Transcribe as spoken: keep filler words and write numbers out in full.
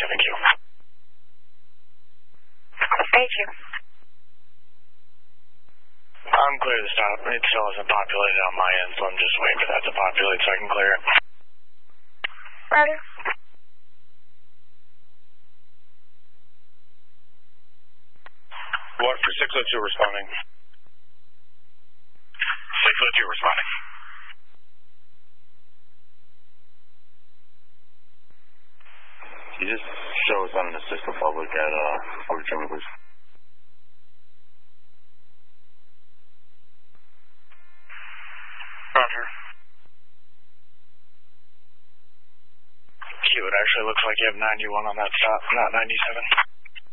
Thank you. Thank you. I'm clear to stop. It still isn't populated on my end, so I'm just waiting for that to populate so I can clear it. Roger. What for six oh two responding? six oh two responding. Can you just show us on an assistant public at uh, Albert German, please? Roger. Q, it actually looks like you have ninety-one on that stop, not ninety-seven.